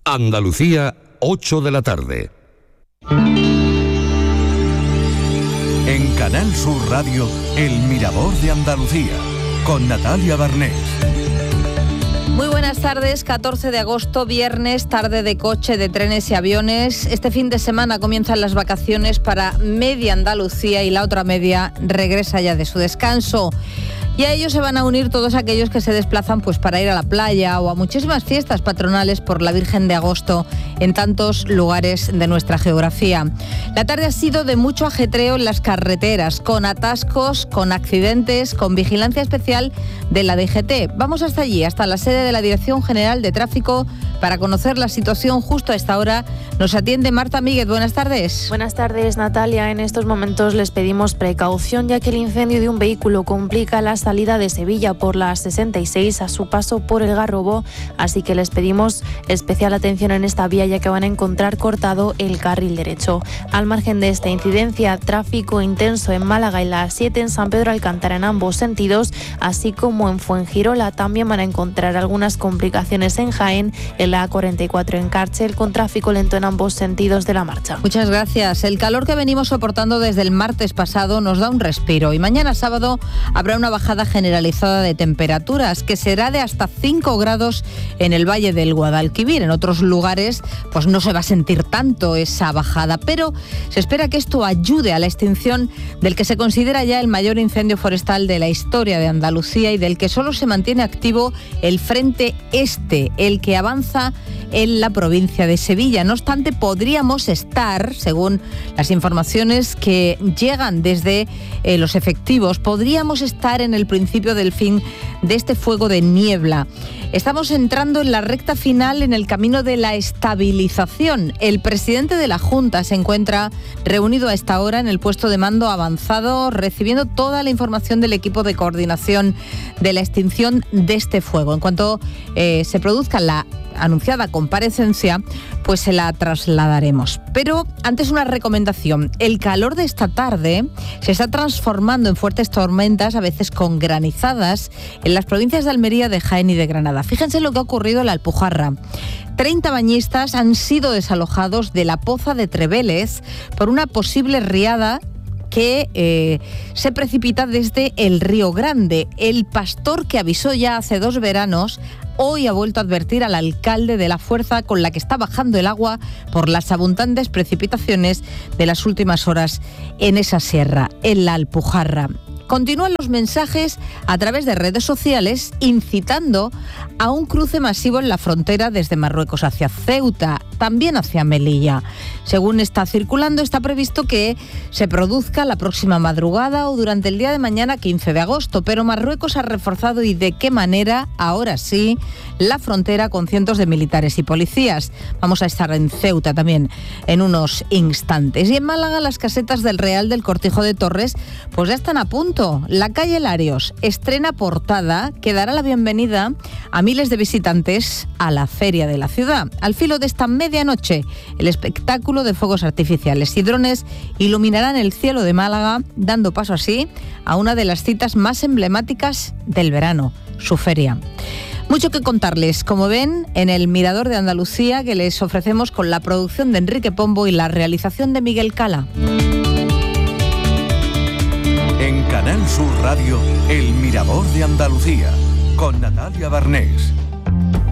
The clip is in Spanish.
Andalucía, 8 de la tarde. En Canal Sur Radio, El Mirador de Andalucía, con Natalia Barnés. Muy buenas tardes, 14 de agosto, viernes, tarde de coche, de trenes y aviones. Este fin de semana comienzan las vacaciones para media Andalucía y la otra media regresa ya de su descanso. Y a ellos se van a unir todos aquellos que se desplazan pues para ir a la playa o a muchísimas fiestas patronales por la Virgen de Agosto en tantos lugares de nuestra geografía. La tarde ha sido de mucho ajetreo en las carreteras, con atascos, con accidentes, con vigilancia especial de la DGT. Vamos hasta allí, hasta la sede de la Dirección General de Tráfico, para conocer la situación. Justo a esta hora nos atiende Marta Míguez. Buenas tardes. Buenas tardes, Natalia. En estos momentos les pedimos precaución, ya que el incendio de un vehículo complica la salida de Sevilla por la 66 a su paso por el Garrobo, así que les pedimos especial atención en esta vía, ya que van a encontrar cortado el carril derecho. Al margen de esta incidencia, tráfico intenso en Málaga y la A7 en San Pedro Alcántara en ambos sentidos, así como en Fuengirola. También van a encontrar algunas complicaciones en Jaén, en la A44 en Cárcel, con tráfico lento en ambos sentidos de la marcha. Muchas gracias. El calor que venimos soportando desde el martes pasado nos da un respiro, y mañana sábado habrá una bajada generalizada de temperaturas que será de hasta 5 grados en el Valle del Guadalquivir. En otros lugares pues no se va a sentir tanto esa bajada, pero se espera que esto ayude a la extinción del que se considera ya el mayor incendio forestal de la historia de Andalucía y del que solo se mantiene activo el frente este, el que avanza en la provincia de Sevilla. No obstante, podríamos estar, según las informaciones que llegan desde los efectivos, podríamos estar en el principio del fin de este fuego de niebla. Estamos entrando en la recta final en el camino de la estabilización. El presidente de la Junta se encuentra reunido a esta hora en el puesto de mando avanzado, recibiendo toda la información del equipo de coordinación de la extinción de este fuego. En cuanto se produzca la anunciada comparecencia, pues se la trasladaremos. Pero antes una recomendación. El calor de esta tarde se está transformando en fuertes tormentas, a veces con granizadas, en las provincias de Almería, de Jaén y de Granada. Fíjense lo que ha ocurrido en la Alpujarra. 30 bañistas han sido desalojados de la Poza de Trevélez por una posible riada que se precipita desde el Río Grande. El pastor, que avisó ya hace 2 veranos, hoy ha vuelto a advertir al alcalde de la fuerza con la que está bajando el agua por las abundantes precipitaciones de las últimas horas en esa sierra, en la Alpujarra. Continúan los mensajes a través de redes sociales incitando a un cruce masivo en la frontera desde Marruecos hacia Ceuta, también hacia Melilla. Según está circulando, está previsto que se produzca la próxima madrugada o durante el día de mañana, 15 de agosto, pero Marruecos ha reforzado, y de qué manera, ahora sí, la frontera con cientos de militares y policías. Vamos a estar en Ceuta también en unos instantes. Y en Málaga, las casetas del Real del Cortijo de Torres pues ya están a punto. La calle Larios estrena portada que dará la bienvenida a miles de visitantes a la feria de la ciudad. Al filo de esta medianoche, el espectáculo de fuegos artificiales y drones iluminarán el cielo de Málaga, dando paso así a una de las citas más emblemáticas del verano, su feria. Mucho que contarles, como ven, en el Mirador de Andalucía, que les ofrecemos con la producción de Enrique Pombo y la realización de Miguel Cala. En Canal Sur Radio, El Mirador de Andalucía, con Natalia Barnés.